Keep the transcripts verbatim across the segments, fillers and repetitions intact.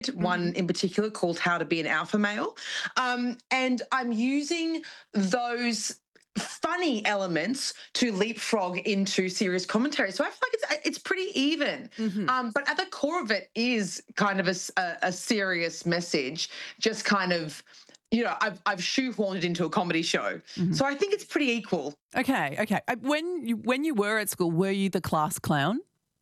one Mhm. in particular called How to Be an Alpha Male. Um, and I'm using those funny elements to leapfrog into serious commentary. So I feel like it's it's pretty even. Mhm. Um, but at the core of it is kind of a, s- a- a serious message, just kind of, you know, I've, I've shoehorned it into a comedy show. Mhm. So I think it's pretty equal. Okay, okay. Uh, When you when you were at school, were you the class clown?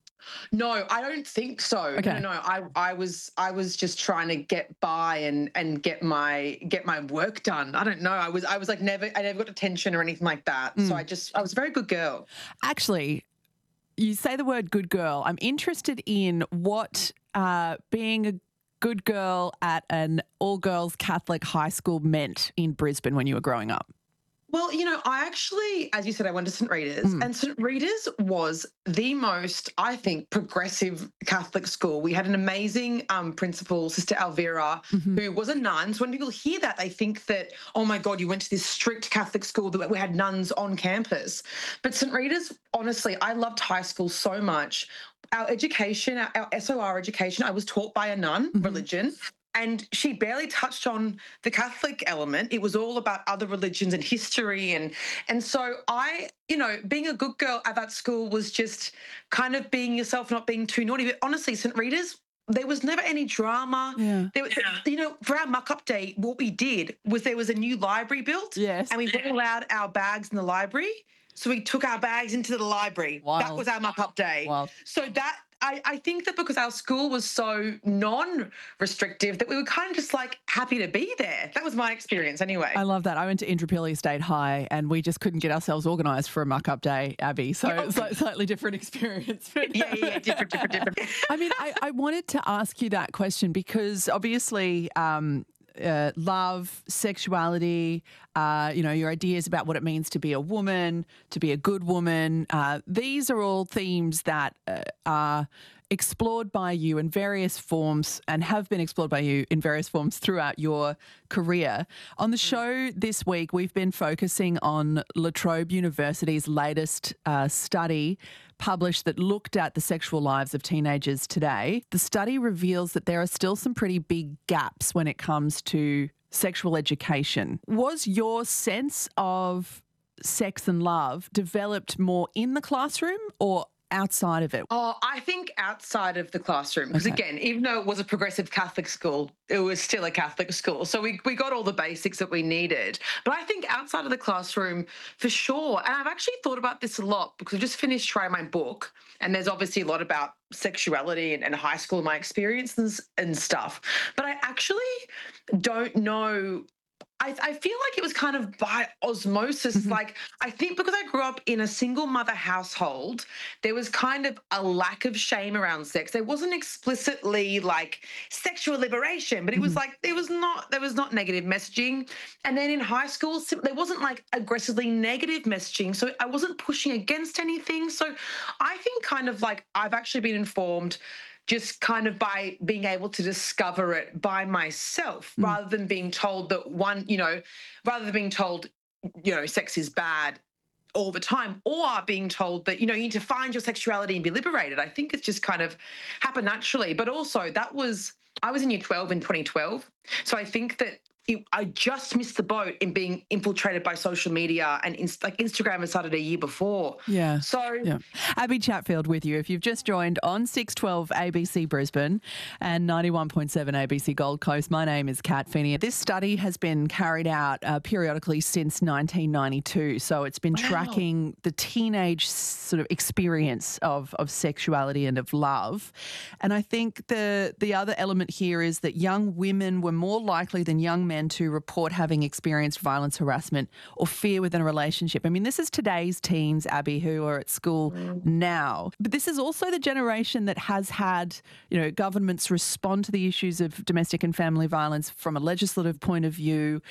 No, I don't think so. No, no, Okay. no. I, I was, I was just trying to get by and and get my get my work done. I don't know. I was, I was like never, I never got attention or anything like that. So I Mm. just, I was a very good girl. Actually, you say the word good girl. I'm interested in what uh, being a good girl at an all girls Catholic high school meant in Brisbane when you were growing up. Well, you know, I actually, as you said, I went to St Rita's, Mm. and St Rita's was the most, I think, progressive Catholic school. We had an amazing um, principal, Sister Alvira, Hmm. who was a nun. So when people hear that, they think that, oh my God, you went to this strict Catholic school that we had nuns on campus. But St Rita's, honestly, I loved high school so much. Our education, our, our S O R education, I was taught by a nun, Hmm. religion. And she barely touched on the Catholic element. It was all about other religions and history. And and so I, you know, being a good girl at that school was just kind of being yourself, not being too naughty. But honestly, St Rita's, there was never any drama. Yeah. There was, you know, for our muck up day, what we did was there was a new library built, Yes. and we weren't allowed our bags in the library. So we took our bags into the library. That Wild. was our muck up day. Wild. So that I, I think that because our school was so non-restrictive that we were kind of just like happy to be there. That was my experience anyway. I love that. I went to Indooroopilly State High and we just couldn't get ourselves organised for a muck-up day, Abby. So Yeah. it's like slightly different experience. But yeah, yeah, yeah, different, different, different. I mean, I, I wanted to ask you that question because obviously um, uh, love, sexuality, uh, you know, your ideas about what it means to be a woman, to be a good woman, uh, these are all themes that uh, are explored by you in various forms and have been explored by you in various forms throughout your career. On the show this week, we've been focusing on La Trobe University's latest uh, study published that looked at the sexual lives of teenagers today. The study reveals that there are still some pretty big gaps when it comes to sexual education. Was your sense of sex and love developed more in the classroom or outside of it? Oh, I think outside of the classroom, because Okay. again, even though it was a progressive Catholic school, it was still a Catholic school. So we, we got all the basics that we needed. But I think outside of the classroom, for sure. And I've actually thought about this a lot because I've just finished writing my book. And there's obviously a lot about sexuality and, and high school, my experiences and stuff. But I actually don't know. I, I feel like it was kind of by osmosis. Mhm. Like, I think because I grew up in a single mother household, there was kind of a lack of shame around sex. There wasn't explicitly like sexual liberation, but it was Mhm. like there was not there was not negative messaging. And then in high school, sim- there wasn't like aggressively negative messaging. So I wasn't pushing against anything. So I think kind of like I've actually been informed just kind of by being able to discover it by myself Mm. rather than being told that one, you know, rather than being told, you know, sex is bad all the time or being told that, you know, you need to find your sexuality and be liberated. I think it's just kind of happened naturally. But also that was, I was in year twelve in twenty twelve. So I think that it, I just missed the boat in being infiltrated by social media and inst- like Instagram had started a year before. Yeah. So Yeah. Abby Chatfield with you. If you've just joined on six twelve A B C Brisbane and ninety-one point seven A B C Gold Coast, my name is Kat Finney. This study has been carried out uh, periodically since nineteen ninety-two. So it's been Wow. tracking the teenage sort of experience of, of sexuality and of love. And I think the, the other element here is that young women were more likely than young men to report having experienced violence, harassment or fear within a relationship. I mean, this is today's teens, Abby, who are at school now. But this is also the generation that has had, you know, governments respond to the issues of domestic and family violence from a legislative point of view.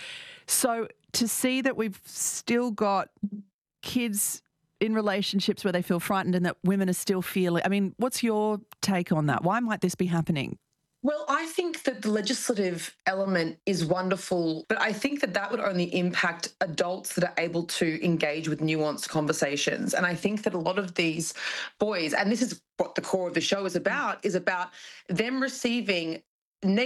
So to see that we've still got kids in relationships where they feel frightened and that women are still feeling, I mean, what's your take on that? Why might this be happening? Well, I think that the legislative element is wonderful, but I think that that would only impact adults that are able to engage with nuanced conversations. And I think that a lot of these boys, and this is what the core of the show is about, is about them receiving negative